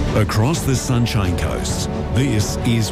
Across the Sunshine Coast, this is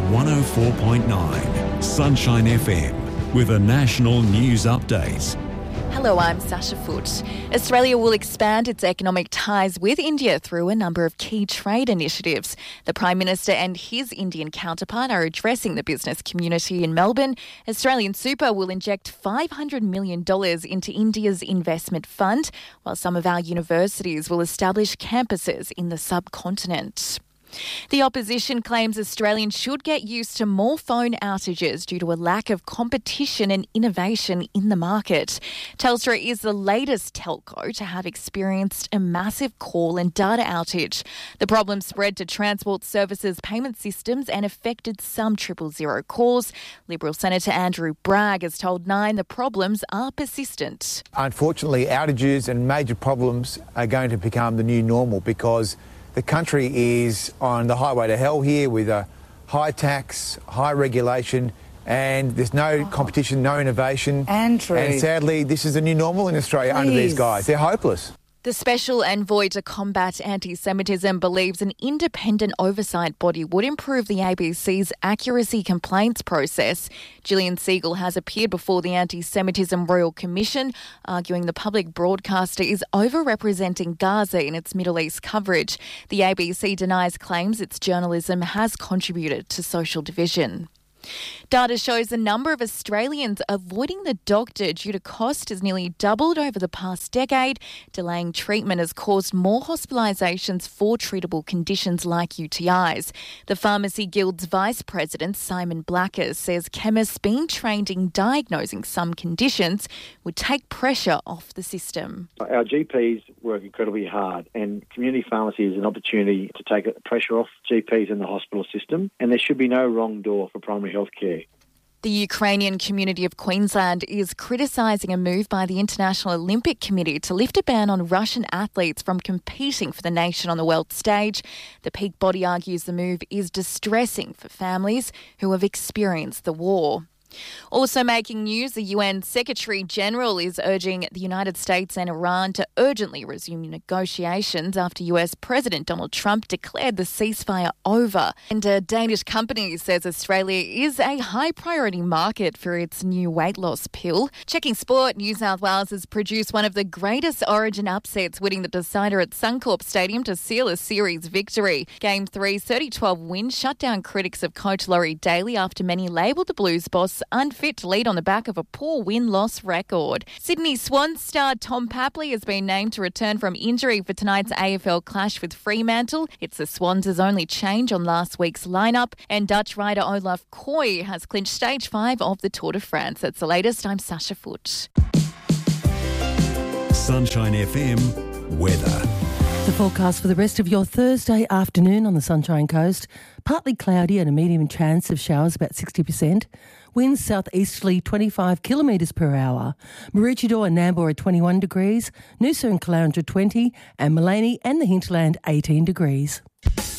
104.9 Sunshine FM with a national news update. Hello, I'm Sasha Foote. Australia will expand its economic ties with India through a number of key trade initiatives. The Prime Minister and his Indian counterpart are addressing the business community in Melbourne. Australian Super will inject $500 million into India's investment fund, while some of our universities will establish campuses in the subcontinent. The opposition claims Australians should get used to more phone outages due to a lack of competition and innovation in the market. Telstra is the latest telco to have experienced a massive call and data outage. The problem spread to Transport Services payment systems and affected some 000 calls. Liberal Senator Andrew Bragg has told Nine the problems are persistent. Unfortunately, outages and major problems are going to become the new normal because the country is on the highway to hell here with a high tax, high regulation, and there's no competition, no innovation. Andrew. And sadly, this is the new normal in Australia under these guys. They're hopeless. The Special Envoy to Combat Anti-Semitism believes an independent oversight body would improve the ABC's accuracy complaints process. Gillian Siegel has appeared before the Anti-Semitism Royal Commission, arguing the public broadcaster is overrepresenting Gaza in its Middle East coverage. The ABC denies claims its journalism has contributed to social division. Data shows the number of Australians avoiding the doctor due to cost has nearly doubled over the past decade. Delaying treatment has caused more hospitalisations for treatable conditions like UTIs. The Pharmacy Guild's Vice President, Simon Blacker, says chemists being trained in diagnosing some conditions would take pressure off the system. Our GPs work incredibly hard, and community pharmacy is an opportunity to take pressure off GPs in the hospital system, and there should be no wrong door for primary health care. The Ukrainian community of Queensland is criticising a move by the International Olympic Committee to lift a ban on Russian athletes from competing for the nation on the world stage. The peak body argues the move is distressing for families who have experienced the war. Also making news, the UN Secretary-General is urging the United States and Iran to urgently resume negotiations after US President Donald Trump declared the ceasefire over. And a Danish company says Australia is a high-priority market for its new weight loss pill. Checking Sport, New South Wales has produced one of the greatest Origin upsets, winning the decider at Suncorp Stadium to seal a series victory. Game 3's 30-12 win shut down critics of coach Laurie Daly after many labelled the Blues boss unfit to lead on the back of a poor win-loss record. Sydney Swans star Tom Papley has been named to return from injury for tonight's AFL clash with Fremantle. It's the Swans' only change on last week's lineup, and Dutch rider Olaf Koy has clinched stage 5 of the Tour de France. That's the latest. I'm Sasha Foote. Sunshine FM weather. The forecast for the rest of your Thursday afternoon on the Sunshine Coast. Partly cloudy and a medium chance of showers, about 60%. Winds southeasterly 25 kilometres per hour. Maroochydore and Nambour at 21 degrees. Noosa and Caloundra 20. And Maleny and the hinterland 18 degrees.